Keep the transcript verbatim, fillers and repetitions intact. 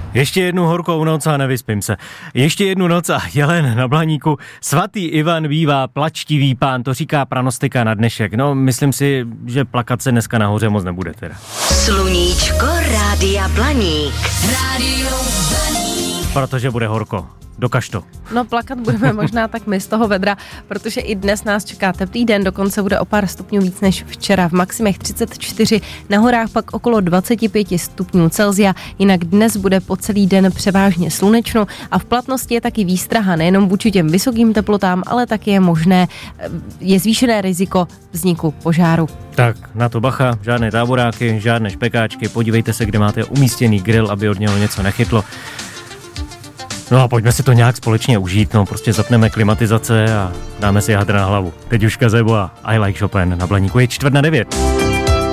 Ještě jednu horkou noc a nevyspím se. Ještě jednu noc a jelen na Blaníku. Svatý Ivan bývá plačtivý pán, to říká pranostika na dnešek. No, myslím si, že plakat se dneska nahoře moc nebude teda. Sluníčko Rádia Blaník. Rádio Blaník. Protože bude horko. Dokaž to. No plakat budeme možná tak my z toho vedra, protože i dnes nás čeká teplý den, dokonce bude o pár stupňů víc než včera. V maximech třicet čtyři, na horách pak okolo dvacet pět stupňů Celsia, jinak dnes bude po celý den převážně slunečno a v platnosti je taky výstraha nejenom vůči těm vysokým teplotám, ale taky je možné, je zvýšené riziko vzniku požáru. Tak na to bacha, žádné táboráky, žádné špekáčky, podívejte se, kde máte umístěný grill, aby od něho něco nechytlo. No a pojďme si to nějak společně užít, no prostě zapneme klimatizace a dáme si hadr na hlavu. Teď už Gazebo a I Like Chopin na Blaníku je čtvrt na devět.